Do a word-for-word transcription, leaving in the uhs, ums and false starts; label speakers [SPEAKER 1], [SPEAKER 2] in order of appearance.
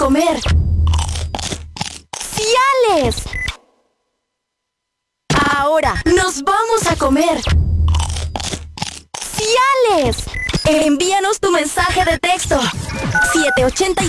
[SPEAKER 1] comer. ¡Ciales! Ahora nos vamos a comer. ¡Ciales! Envíanos tu mensaje de texto. siete ochenta y